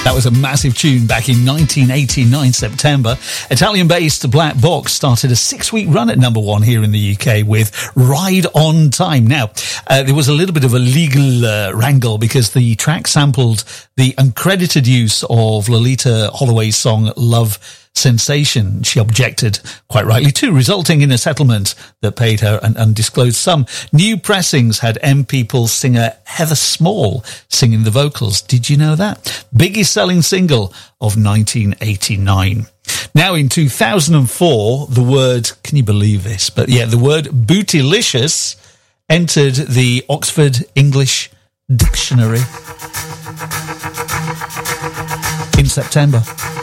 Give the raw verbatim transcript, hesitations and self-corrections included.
That was a massive tune back in nineteen eighty-nine, September. Italian-based Black Box started a six-week run at number one here in the U K with Ride on Time. Now, uh, there was a little bit of a legal uh, wrangle because the track sampled the uncredited use of Lolita Holloway's song Love Sensation. She objected, quite rightly too, resulting in a settlement that paid her an undisclosed sum. New pressings had M People singer Heather Small singing the vocals. Did you know that? Biggest selling single of nineteen eighty-nine. Now in two thousand four, the word, can you believe this? But yeah, the word bootylicious entered the Oxford English Dictionary in September.